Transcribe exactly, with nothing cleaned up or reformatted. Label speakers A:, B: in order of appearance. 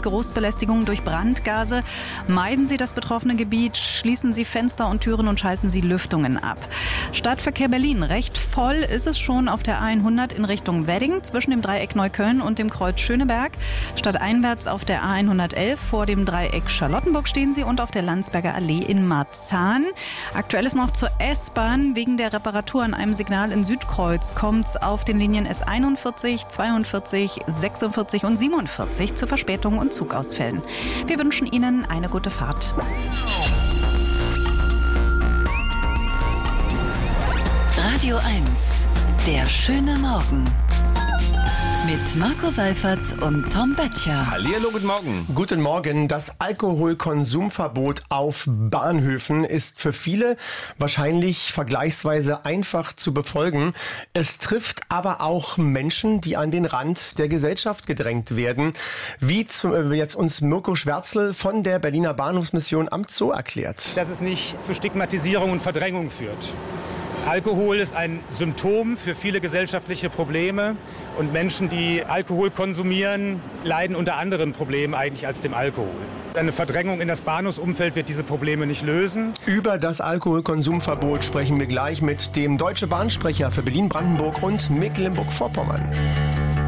A: Geruchsbelästigung durch Brandgase. Meiden Sie das betroffene Gebiet, schließen Sie Fenster und Türen und schalten Sie Lüftungen ab. Stadtverkehr Berlin. Recht voll ist es schon auf der A hundert in Richtung Wedding zwischen dem Dreieck Neukölln und dem Kreuz Schöneberg. Stadteinwärts auf der A hundertelf vor dem Dreieck Charlottenburg stehen Sie und auf der Landsberger Allee in Marzahn. Aktuell ist noch zur S-Bahn. Wegen der Reparatur an einem Signal in Südkreuz kommt es auf den Linien S einundvierzig, zweiundvierzig, sechsundvierzig und siebenundvierzig zu Verspätungen und Zugausfällen. Wir wünschen Ihnen eine gute Fahrt.
B: Radio eins, der schöne Morgen. Mit Marco Seifert und Tom Böttcher.
C: Hallihallo, guten Morgen.
D: Guten Morgen. Das Alkoholkonsumverbot auf Bahnhöfen ist für viele wahrscheinlich vergleichsweise einfach zu befolgen. Es trifft aber auch Menschen, die an den Rand der Gesellschaft gedrängt werden, wie zum, jetzt uns Mirko Schwärzel von der Berliner Bahnhofsmission am Zoo erklärt.
E: Dass es nicht zu Stigmatisierung und Verdrängung führt. Alkohol ist ein Symptom für viele gesellschaftliche Probleme und Menschen, die Alkohol konsumieren, leiden unter anderen Problemen eigentlich als dem Alkohol. Eine Verdrängung in das Bahnhofsumfeld wird diese Probleme nicht lösen.
D: Über das Alkoholkonsumverbot sprechen wir gleich mit dem Deutsche Bahnsprecher für Berlin-Brandenburg und Mecklenburg-Vorpommern.